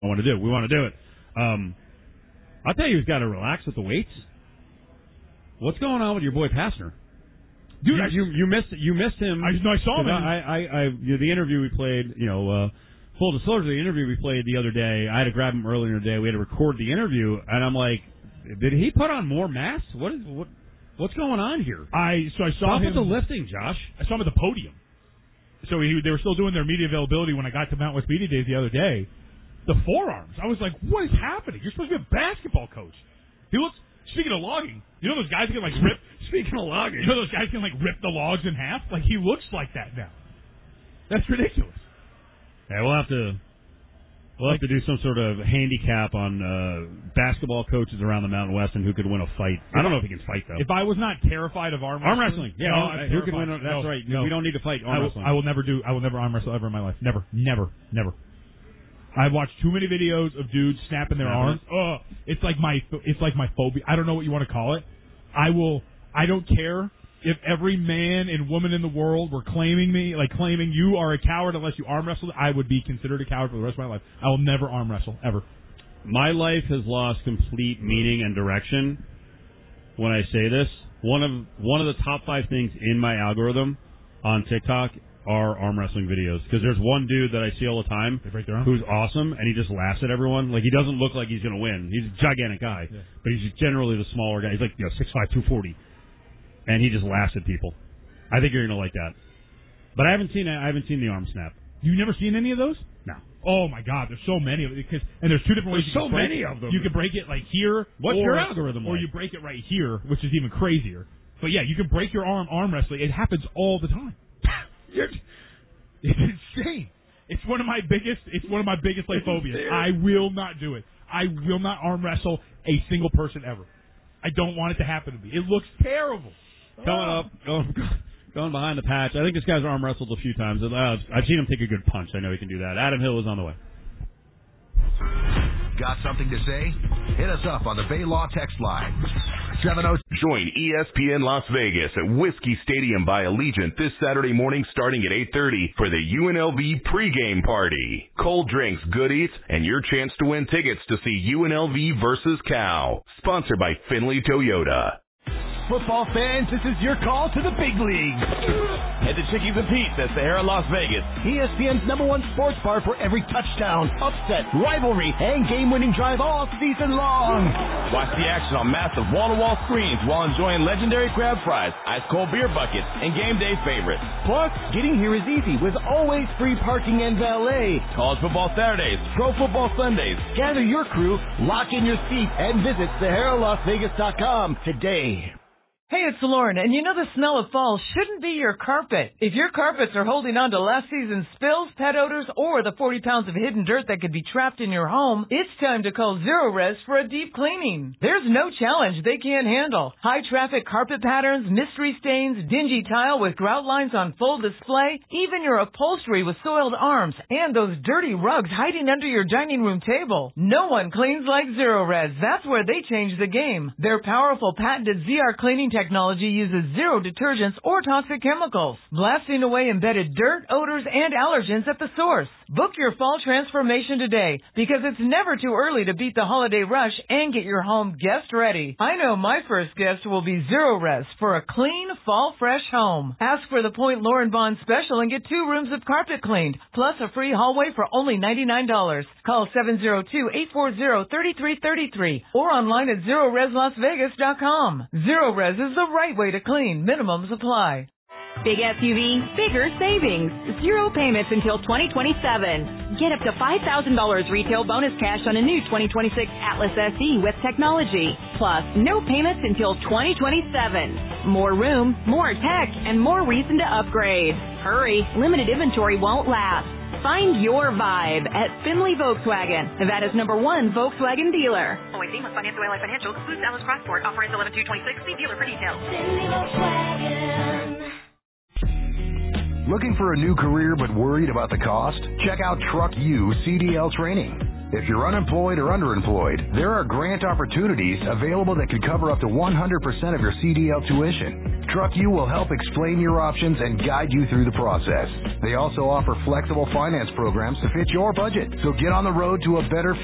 I want to do. We want to do it. I'll tell you who's got to relax with the weights. What's going on with your boy Pastner? Dude, you missed him. I saw him. The interview we played, full disclosure, the interview we played the other day, I had to grab him earlier in the day. We had to record the interview, and I'm like, did he put on more mass? What's going on here? I saw Stop him with the lifting, Josh. I saw him at the podium. So they were still doing their media availability when I got to Mount West Media Days the other day. The forearms. I was like, what is happening? You're supposed to be a basketball coach. He looks, speaking of logging, you know those guys can rip, speaking of logging, you know those guys can rip the logs in half? Like, he looks like that now. That's ridiculous. Yeah, we'll have to do some sort of handicap on basketball coaches around the Mountain West and who could win a fight. I don't know if he can fight, though. If I was not terrified of arm wrestling. Yeah, no, who could win? That's right. No. We don't need to fight arm wrestling. I will never arm wrestle ever in my life. Never. I've watched too many videos of dudes snapping their arms. It's like my phobia. I don't know what you want to call it. I don't care if every man and woman in the world were claiming you are a coward unless you arm wrestle. I would be considered a coward for the rest of my life. I will never arm wrestle ever. My life has lost complete meaning and direction when I say this. One of the top 5 things in my algorithm on TikTok are arm wrestling videos, because there's one dude that I see all the time who's awesome, and he just laughs at everyone. Like, he doesn't look like he's going to win. He's a gigantic guy, but he's generally the smaller guy. He's like 6'5", 240, and he just laughs at people. I think you're going to like that. But I haven't seen the arm snap. You've never seen any of those? No. Oh my God, there's so many of it. And there's 2 different ways. There's so many of them. You can break it here. What's your algorithm or like? you break it right here, which is even crazier. But yeah, you can break your arm wrestling. It happens all the time. It's insane. It's one of my biggest phobias. I will not do it. I will not arm wrestle a single person ever. I don't want it to happen to me. It looks terrible. Coming up, going behind the patch. I think this guy's arm wrestled a few times. I've seen him take a good punch. I know he can do that. Adam Hill is on the way. Got something to say? Hit us up on the Bay Law text line. 70. Join ESPN Las Vegas at Whiskey Stadium by Allegiant this Saturday morning starting at 8:30 for the UNLV pregame party. Cold drinks, good eats, and your chance to win tickets to see UNLV versus Cal. Sponsored by Finley Toyota. Football fans, this is your call to the big leagues. Head to Chickies and Pete's at Sahara, Las Vegas, ESPN's #1 sports bar for every touchdown, upset, rivalry, and game-winning drive all season long. Watch the action on massive wall-to-wall screens while enjoying legendary crab fries, ice-cold beer buckets, and game day favorites. Plus, getting here is easy with always free parking and valet. College football Saturdays, pro football Sundays. Gather your crew, lock in your seat, and visit SaharaLasVegas.com today. Hey, it's Lauren, and you know the smell of fall shouldn't be your carpet. If your carpets are holding on to last season's spills, pet odors, or the 40 pounds of hidden dirt that could be trapped in your home, it's time to call Zerorez for a deep cleaning. There's no challenge they can't handle. High-traffic carpet patterns, mystery stains, dingy tile with grout lines on full display, even your upholstery with soiled arms, and those dirty rugs hiding under your dining room table. No one cleans like Zerorez. That's where they change the game. Their powerful patented ZR cleaning technology uses zero detergents or toxic chemicals, blasting away embedded dirt, odors, and allergens at the source. Book your fall transformation today, because it's never too early to beat the holiday rush and get your home guest ready. I know my first guest will be Zerorez for a clean, fall fresh home. Ask for the Point Lauren Bond special and get 2 rooms of carpet cleaned, plus a free hallway for only $99. Call 702-840-3333 or online at ZerorezLasVegas.com. Zerorez is the right way to clean. Minimums apply. Big SUV, bigger savings. 0 payments until 2027. Get up to $5,000 retail bonus cash on a new 2026 Atlas SE with technology. Plus, no payments until 2027. More room, more tech, and more reason to upgrade. Hurry, limited inventory won't last. Find your vibe at Finley Volkswagen, Nevada's #1 Volkswagen dealer. Always seen with Financial Ally Financial. Excludes Atlas Crossport. Offer ends 11/2/26. See dealer for details. Finley Volkswagen. Looking for a new career but worried about the cost? Check out Truck U CDL Training. If you're unemployed or underemployed, there are grant opportunities available that could cover up to 100% of your CDL tuition. Truck U will help explain your options and guide you through the process. They also offer flexible finance programs to fit your budget. So get on the road to a better